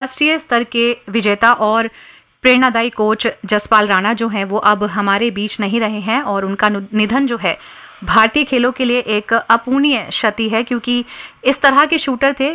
अंतर्राष्ट्रीय स्तर के विजेता और प्रेरणादायी कोच जसपाल राणा जो हैं वो अब हमारे बीच नहीं रहे हैं और उनका निधन जो है भारतीय खेलों के लिए एक अपूर्णीय क्षति है, क्योंकि इस तरह के शूटर थे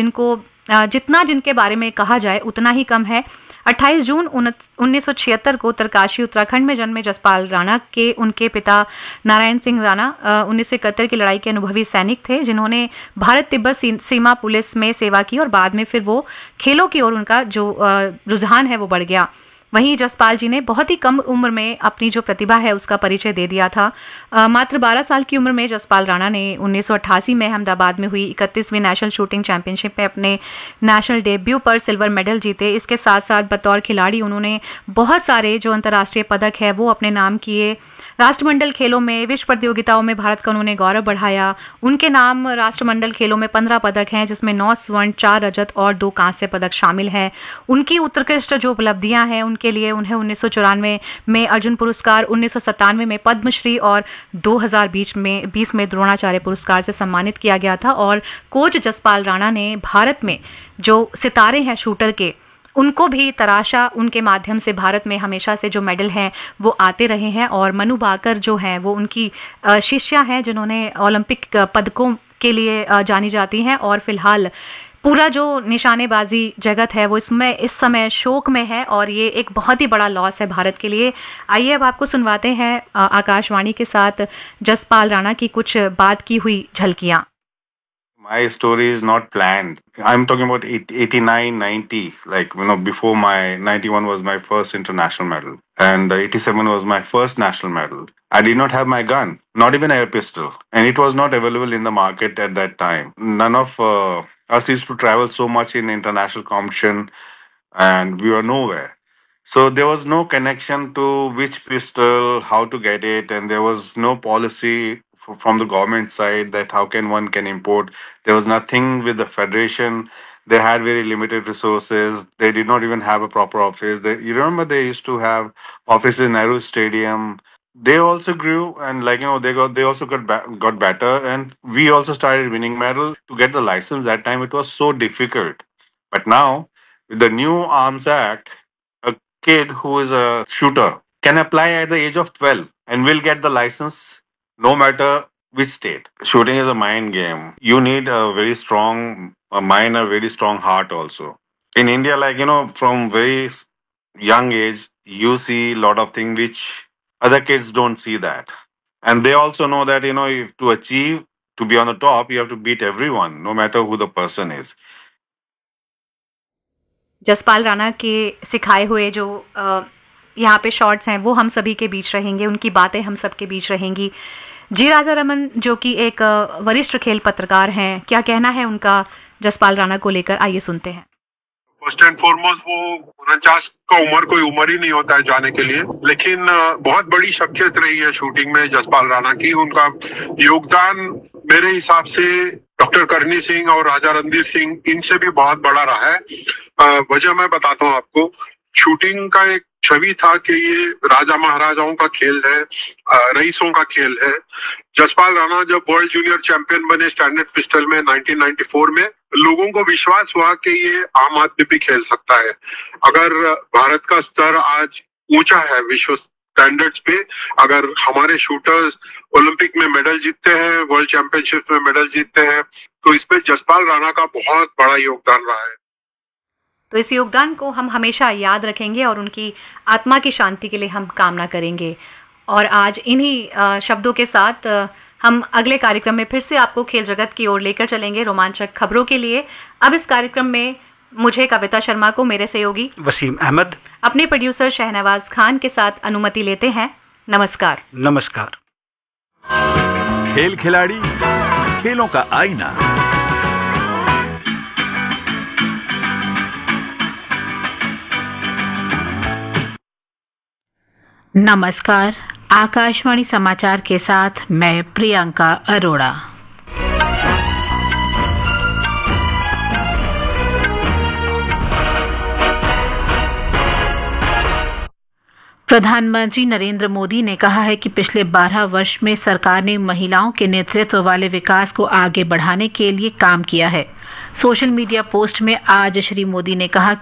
जिनके बारे में कहा जाए उतना ही कम है। 28 जून 1976 को उत्तरकाशी उत्तराखंड में जन्मे जसपाल राणा के उनके पिता नारायण सिंह राणा 1971 की लड़ाई के अनुभवी सैनिक थे, जिन्होंने भारत तिब्बत सीमा पुलिस में सेवा की और बाद में फिर वो खेलों की ओर उनका जो रुझान है वो बढ़ गया। वहीं जसपाल जी ने बहुत ही कम उम्र में अपनी जो प्रतिभा है उसका परिचय दे दिया था। मात्र 12 साल की उम्र में जसपाल राणा ने 1988 में अहमदाबाद में हुई 31वीं नेशनल शूटिंग चैंपियनशिप में अपने नेशनल डेब्यू पर सिल्वर मेडल जीते। इसके साथ साथ बतौर खिलाड़ी उन्होंने बहुत सारे जो अंतर्राष्ट्रीय पदक है वो अपने नाम किए। राष्ट्रमंडल खेलों में, विश्व प्रतियोगिताओं में भारत का उन्होंने गौरव बढ़ाया। उनके नाम राष्ट्रमंडल खेलों में 15 पदक हैं, जिसमें 9 स्वर्ण, 4 रजत और 2 कांस्य पदक शामिल हैं। उनकी उत्कृष्ट जो उपलब्धियां हैं उनके लिए उन्हें 1994 में अर्जुन पुरस्कार, 1997 में पद्मश्री और 2020 में द्रोणाचार्य पुरस्कार से सम्मानित किया गया था। और कोच जसपाल राणा ने भारत में जो सितारे हैं शूटर के उनको भी तराशा, उनके माध्यम से भारत में हमेशा से जो मेडल हैं वो आते रहे हैं। और मनु भाकर जो हैं वो उनकी शिष्या हैं जिन्होंने ओलंपिक पदकों के लिए जानी जाती हैं। और फिलहाल पूरा जो निशानेबाजी जगत है वो इस समय शोक में है और ये एक बहुत ही बड़ा लॉस है भारत के लिए। आइए अब आपको सुनवाते हैं आकाशवाणी के साथ जसपाल राणा की कुछ बात की हुई झलकियां। My story is not planned. I'm talking about 89, 90. Like, before 91 was my first international medal. And 87 was my first national medal. I did not have my gun, not even air pistol. And it was not available in the market at that time. None of us used to travel so much in international competition and we were nowhere. So there was no connection to which pistol, how to get it, and there was no policy from the government side that how one can import. There was nothing with the federation. They had very limited resources. They did not even have a proper office. You remember they used to have offices in Nehru Stadium. They also grew and they also got better, and we also started winning medal. To get the license that time it was so difficult. But now with the new Arms Act, a kid who is a shooter can apply at the age of 12 and will get the license no matter which state. Shooting is a mind game. You need a very strong mind, a very strong heart also. In India, from very young age, you see a lot of things which other kids don't see that. And they also know that, if to achieve, to be on the top, you have to beat everyone, no matter who the person is. Jaspal Rana के सिखाए हुए जो यहाँ पे shots हैं वो हम सभी के बीच रहेंगे, उनकी बातें हम सबके बीच रहेंगी। जी राजा रमन जो कि एक वरिष्ठ खेल पत्रकार हैं, क्या कहना है उनका जसपाल राणा को लेकर, आइए सुनते हैं। फर्स्ट एंड फॉरमोस्ट वो 49 का उम्र कोई उम्र ही नहीं होता है जाने के लिए, लेकिन बहुत बड़ी शख्सियत रही है शूटिंग में जसपाल राणा की। उनका योगदान मेरे हिसाब से डॉक्टर करनी सिंह और राजा रणधीर सिंह इनसे भी बहुत बड़ा रहा है। वजह मैं बताता हूँ आपको। शूटिंग का एक छवि था कि ये राजा महाराजाओं का खेल है, रईसों का खेल है। जसपाल राणा जब वर्ल्ड जूनियर चैंपियन बने स्टैंडर्ड पिस्टल में 1994 में, लोगों को विश्वास हुआ कि ये आम आदमी भी खेल सकता है। अगर भारत का स्तर आज ऊंचा है विश्व स्टैंडर्ड्स पे, अगर हमारे शूटर्स ओलंपिक में मेडल जीतते हैं, वर्ल्ड चैंपियनशिप में मेडल जीतते हैं, तो इसमें जसपाल राणा का बहुत बड़ा योगदान रहा है। तो इस योगदान को हम हमेशा याद रखेंगे और उनकी आत्मा की शांति के लिए हम कामना करेंगे। और आज इन्हीं शब्दों के साथ हम अगले कार्यक्रम में फिर से आपको खेल जगत की ओर लेकर चलेंगे रोमांचक खबरों के लिए। अब इस कार्यक्रम में मुझे कविता शर्मा को मेरे सहयोगी वसीम अहमद, अपने प्रोड्यूसर शहनवाज खान के साथ अनुमति लेते हैं। नमस्कार। नमस्कार। खेल खिलाड़ी, खेलों का आईना। नमस्कार। आकाशवाणी समाचार के साथ मैं प्रियंका अरोड़ा। प्रधानमंत्री नरेंद्र मोदी ने कहा है कि पिछले 12 वर्ष में सरकार ने महिलाओं के नेतृत्व वाले विकास को आगे बढ़ाने के लिए काम किया है। सोशल मीडिया पोस्ट में आज श्री मोदी ने कहा